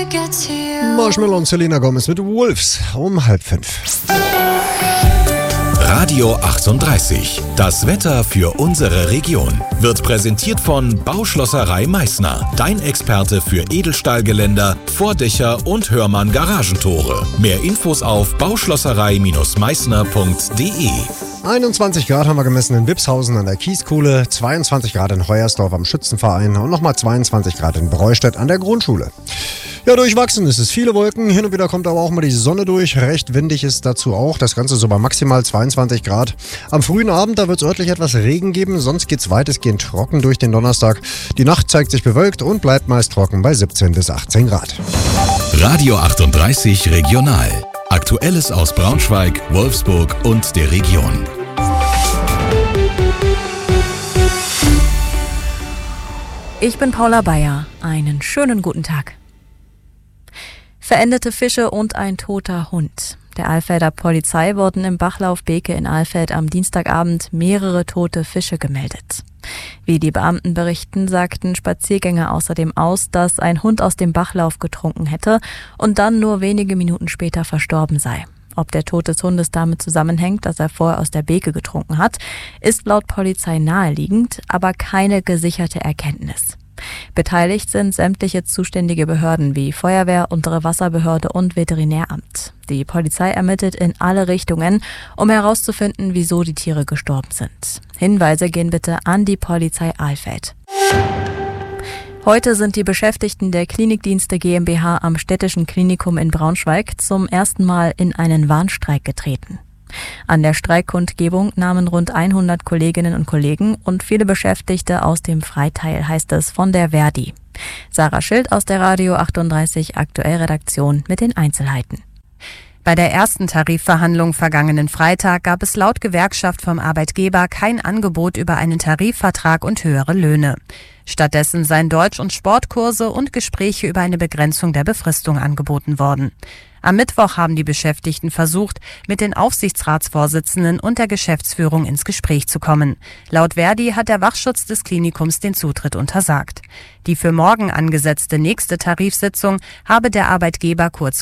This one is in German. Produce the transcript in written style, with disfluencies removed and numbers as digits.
Marshmello und Selena Gomez mit Wolves um 4:30. Radio 38. Das Wetter für unsere Region wird präsentiert von Bauschlosserei Meißner. Dein Experte für Edelstahlgeländer, Vordächer und Hörmann Garagentore. Mehr Infos auf bauschlosserei-meißner.de. 21 Grad haben wir gemessen in Wipshausen an der Kieskuhle, 22 Grad in Hoyersdorf am Schützenverein und nochmal 22 Grad in Breustedt an der Grundschule. Ja, durchwachsen ist es. Viele Wolken, hin und wieder kommt aber auch mal die Sonne durch. Recht windig ist dazu auch. Das Ganze so bei maximal 22 Grad. Am frühen Abend, da wird es örtlich etwas Regen geben. Sonst geht es weitestgehend trocken durch den Donnerstag. Die Nacht zeigt sich bewölkt und bleibt meist trocken bei 17 bis 18 Grad. Radio 38 Regional. Aktuelles aus Braunschweig, Wolfsburg und der Region. Ich bin Paula Bayer. Einen schönen guten Tag. Verendete Fische und ein toter Hund. Der Alfelder Polizei wurden im Bachlauf Beke in Alfeld am Dienstagabend mehrere tote Fische gemeldet. Wie die Beamten berichten, sagten Spaziergänger außerdem aus, dass ein Hund aus dem Bachlauf getrunken hätte und dann nur wenige Minuten später verstorben sei. Ob der Tod des Hundes damit zusammenhängt, dass er vorher aus der Beke getrunken hat, ist laut Polizei naheliegend, aber keine gesicherte Erkenntnis. Beteiligt sind sämtliche zuständige Behörden wie Feuerwehr, untere Wasserbehörde und Veterinäramt. Die Polizei ermittelt in alle Richtungen, um herauszufinden, wieso die Tiere gestorben sind. Hinweise gehen bitte an die Polizei Alfeld. Heute sind die Beschäftigten der Klinikdienste GmbH am Städtischen Klinikum in Braunschweig zum ersten Mal in einen Warnstreik getreten. An der Streikkundgebung nahmen rund 100 Kolleginnen und Kollegen und viele Beschäftigte aus dem Freiteil, heißt es von der Verdi. Sarah Schild aus der Radio 38 Aktuell-Redaktion mit den Einzelheiten. Bei der ersten Tarifverhandlung vergangenen Freitag gab es laut Gewerkschaft vom Arbeitgeber kein Angebot über einen Tarifvertrag und höhere Löhne. Stattdessen seien Deutsch- und Sportkurse und Gespräche über eine Begrenzung der Befristung angeboten worden. Am Mittwoch haben die Beschäftigten versucht, mit den Aufsichtsratsvorsitzenden und der Geschäftsführung ins Gespräch zu kommen. Laut Verdi hat der Wachschutz des Klinikums den Zutritt untersagt. Die für morgen angesetzte nächste Tarifsitzung habe der Arbeitgeber kurz